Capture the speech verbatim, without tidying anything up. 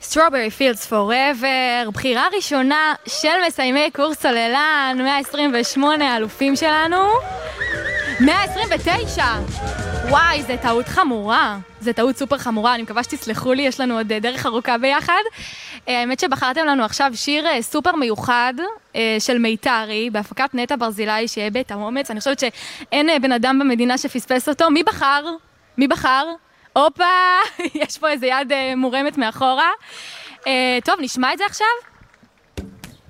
Strawberry Fields Forever, בחירה ראשונה של מסיימי קורס צוללן, מאה עשרים ושמונה אלופים שלנו. מאה עשרים ותשע! וואי, זה טעות חמורה. זה טעות סופר חמורה, אני מקווה שתסלחו לי, יש לנו עוד דרך ארוכה ביחד. האמת שבחרתם לנו עכשיו שיר סופר מיוחד של מיתרי, בהפקת נטע ברזילי, שיהיה בית האומץ. אני חושבת שאין בן אדם במדינה שפספס אותו. מי בחר? מי בחר? הופה, יש פה איזה יד מורמת מאחורה. טוב, נשמע את זה עכשיו?